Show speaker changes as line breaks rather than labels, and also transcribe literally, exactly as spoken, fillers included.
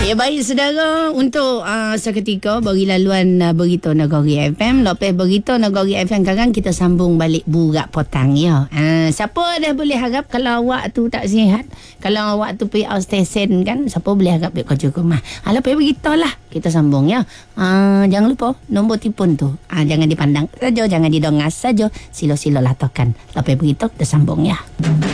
Ya baik saudara, untuk uh, seketika bagi laluan uh, Berita Negeri F M. Lepas Berita Negeri F M sekarang kita sambung balik Burak Petang ya. Uh, siapa dah boleh harap kalau awak tu tak sihat, kalau awak tu pergi outstation kan, siapa boleh harap dia kerja rumah. Ha, lepas begitulah kita sambung ya. Uh, jangan lupa nombor telefon tu. Uh, jangan dipandang saja, jangan didongas saja. Silo-silo lah tekan. Lepas begitu kita sambung ya.